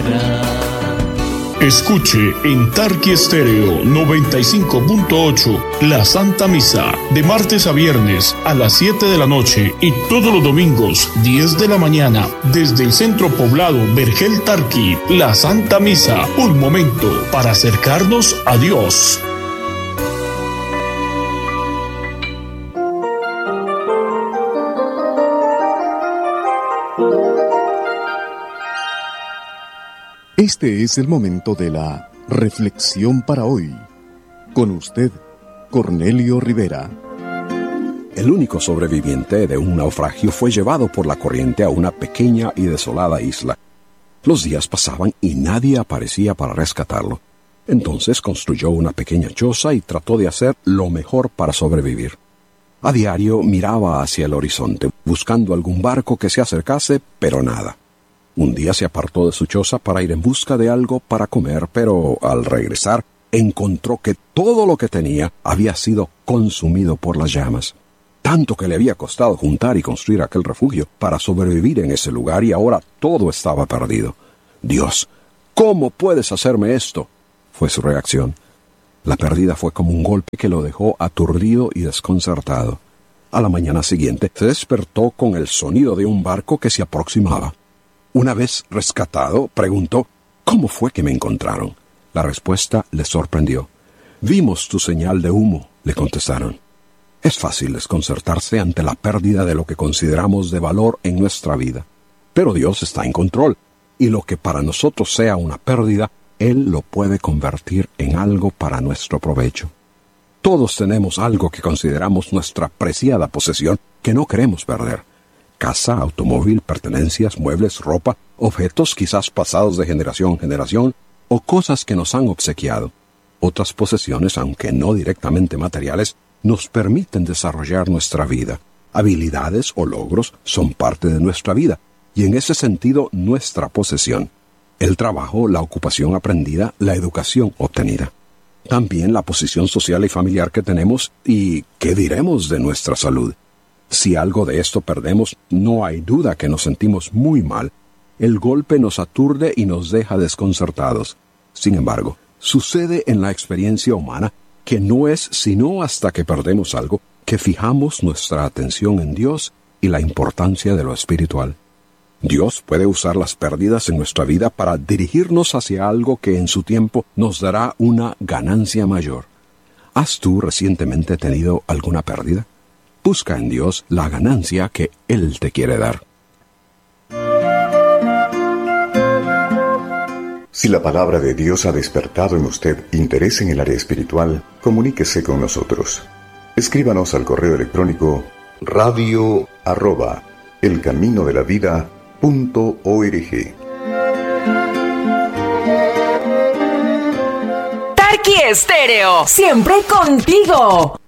Escuche en Tarqui Estéreo 95.8 la Santa Misa de martes a viernes a las 7 de la noche y todos los domingos 10 de la mañana desde el centro poblado Vergel Tarqui. La Santa Misa, un momento para acercarnos a Dios. Este es el momento de la reflexión para hoy. Con usted, Cornelio Rivera. El único sobreviviente de un naufragio fue llevado por la corriente a una pequeña y desolada isla. Los días pasaban y nadie aparecía para rescatarlo. Entonces construyó una pequeña choza y trató de hacer lo mejor para sobrevivir. A diario miraba hacia el horizonte, buscando algún barco que se acercase, pero nada. Un día se apartó de su choza para ir en busca de algo para comer, pero al regresar encontró que todo lo que tenía había sido consumido por las llamas. Tanto que le había costado juntar y construir aquel refugio para sobrevivir en ese lugar y ahora todo estaba perdido. «Dios, ¿cómo puedes hacerme esto?», fue su reacción. La pérdida fue como un golpe que lo dejó aturdido y desconcertado. A la mañana siguiente se despertó con el sonido de un barco que se aproximaba. Una vez rescatado, preguntó, «¿Cómo fue que me encontraron?». La respuesta le sorprendió. «Vimos tu señal de humo», le contestaron. Es fácil desconcertarse ante la pérdida de lo que consideramos de valor en nuestra vida. Pero Dios está en control, y lo que para nosotros sea una pérdida, Él lo puede convertir en algo para nuestro provecho. Todos tenemos algo que consideramos nuestra preciada posesión que no queremos perder. Casa, automóvil, pertenencias, muebles, ropa, objetos quizás pasados de generación en generación, o cosas que nos han obsequiado. Otras posesiones, aunque no directamente materiales, nos permiten desarrollar nuestra vida. Habilidades o logros son parte de nuestra vida, y en ese sentido nuestra posesión. El trabajo, la ocupación aprendida, la educación obtenida. También la posición social y familiar que tenemos, y ¿qué diremos de nuestra salud? Si algo de esto perdemos, no hay duda que nos sentimos muy mal. El golpe nos aturde y nos deja desconcertados. Sin embargo, sucede en la experiencia humana que no es sino hasta que perdemos algo que fijamos nuestra atención en Dios y la importancia de lo espiritual. Dios puede usar las pérdidas en nuestra vida para dirigirnos hacia algo que en su tiempo nos dará una ganancia mayor. ¿Has tú recientemente tenido alguna pérdida? Busca en Dios la ganancia que Él te quiere dar. Si la palabra de Dios ha despertado en usted interés en el área espiritual, comuníquese con nosotros. Escríbanos al correo electrónico radio@elcaminodelavida.org. Tarqui Estéreo, siempre contigo.